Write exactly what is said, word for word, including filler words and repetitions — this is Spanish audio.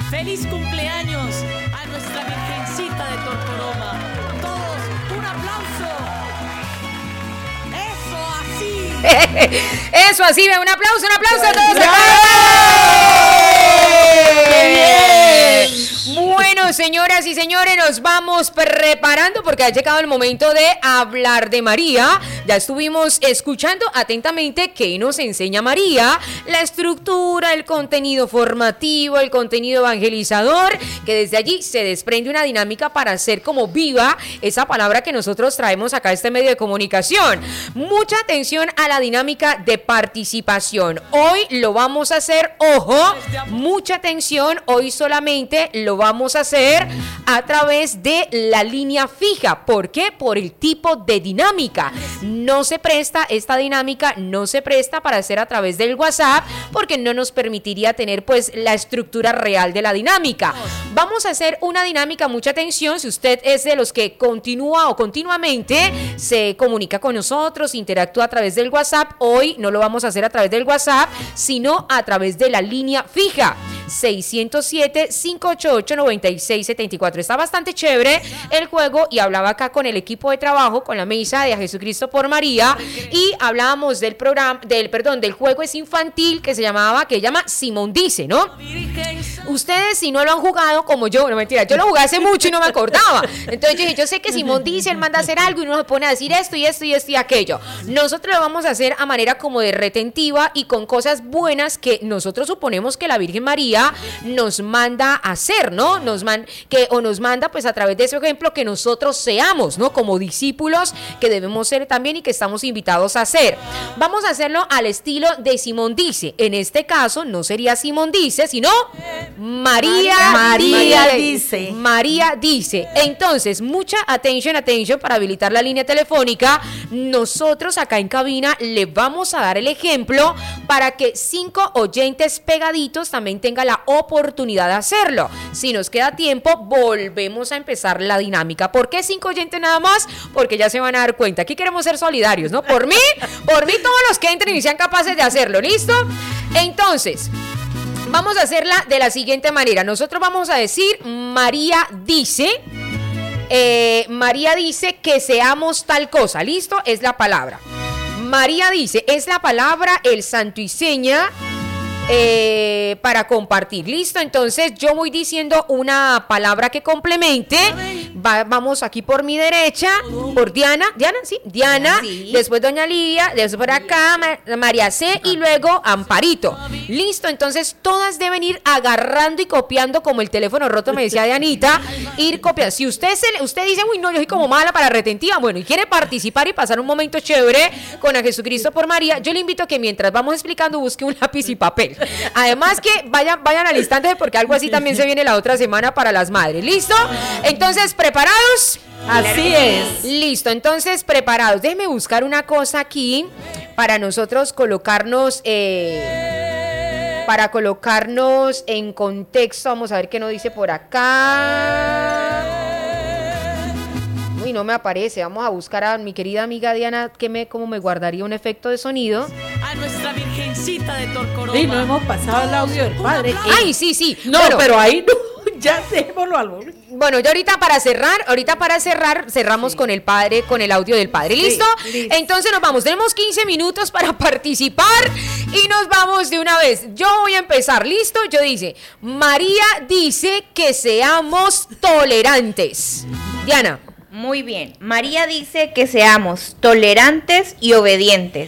Feliz cumpleaños a nuestra Virgencita de Torcoroma. Todos, un aplauso. Eso así. Eso así, un aplauso, un aplauso a todos. ¡Qué bien! Bueno, señoras y señores, nos vamos preparando porque ha llegado el momento de hablar de María. Ya estuvimos escuchando atentamente qué nos enseña María, la estructura, el contenido formativo, el contenido evangelizador, que desde allí se desprende una dinámica para hacer como viva esa palabra que nosotros traemos acá a este medio de comunicación. Mucha atención a la dinámica de participación. Hoy lo vamos a hacer, ojo, mucha atención, hoy solamente lo vamos a hacer a través de la línea fija. ¿Por qué? Por el tipo de dinámica. No se presta, esta dinámica no se presta para hacer a través del WhatsApp porque no nos permitiría tener pues la estructura real de la dinámica. Vamos a hacer una dinámica, mucha atención, si usted es de los que continúa o continuamente se comunica con nosotros, interactúa a través del WhatsApp, hoy no lo vamos a hacer a través del WhatsApp, sino a través de la línea fija. seiscientos siete, cinco ocho ocho, nueve seis siete cuatro. Está bastante chévere el juego y hablaba acá con el equipo de trabajo, con la mesa de A Jesucristo por María, y hablábamos del programa, del perdón, del juego es infantil que se llamaba, que llama Simón Dice, ¿no? Ustedes si no lo han jugado como yo, no mentira, yo lo jugué hace mucho y no me acordaba. Entonces yo dije, yo sé que Simón dice, él manda a hacer algo y uno se pone a decir esto y esto y esto y aquello. Nosotros lo vamos a hacer a manera como de retentiva y con cosas buenas que nosotros suponemos que la Virgen María nos manda a hacer, ¿no? Nos man, que, o nos manda pues a través de ese ejemplo que nosotros seamos, ¿no? Como discípulos que debemos ser también y que estamos invitados a hacer. Vamos a hacerlo al estilo de Simón Dice. En este caso no sería Simón Dice, sino María, María, María dice. María dice. Entonces, mucha atención, atención para habilitar la línea telefónica. Nosotros acá en cabina le vamos a dar el ejemplo para que cinco oyentes pegaditos también tengan la oportunidad de hacerlo. Si nos queda tiempo, volvemos a empezar la dinámica. ¿Por qué cinco oyentes nada más? Porque ya se van a dar cuenta. Aquí queremos ser solidarios, ¿no? Por mí, por mí todos los que entren y sean capaces de hacerlo, ¿listo? Entonces, vamos a hacerla de la siguiente manera. Nosotros vamos a decir, María dice, eh, María dice que seamos tal cosa, ¿listo? Es la palabra. María dice, es la palabra, el santo y seña, Eh, para compartir, listo. Entonces yo voy diciendo una palabra que complemente. Va, vamos aquí por mi derecha, por Diana, Diana, sí, Diana, sí. Después doña Lidia, después por acá Ma- María C y luego Amparito. Listo, entonces todas deben ir agarrando y copiando como el teléfono roto, me decía Dianita, ir copiando. Si usted se, usted dice, uy no, yo soy como mala para retentiva, bueno, y quiere participar y pasar un momento chévere con A Jesucristo por María, yo le invito a que mientras vamos explicando busque un lápiz y papel. Además que vayan, vayan al instante porque algo así también se viene la otra semana para las madres. ¿Listo? Entonces, ¿preparados? Así es. Listo, entonces preparados. Déjenme buscar una cosa aquí para nosotros colocarnos, eh, para colocarnos en contexto. Vamos a ver qué nos dice por acá. Uy, no me aparece. Vamos a buscar a mi querida amiga Diana, que me, cómo me guardaría un efecto de sonido. A nuestra Virgencita de Torcoroma. Sí, no hemos pasado el audio del padre. Ay, sí, sí. No, Bueno, pero ahí no. Ya démoslo algo. Bueno, yo ahorita para cerrar, ahorita para cerrar, cerramos sí. con el padre, con el audio del padre. ¿Listo? Sí, listo. Entonces nos vamos. Tenemos quince minutos para participar y nos vamos de una vez. Yo voy a empezar. ¿Listo? Yo dice, María dice que seamos tolerantes. Diana. Muy bien. María dice que seamos tolerantes y obedientes.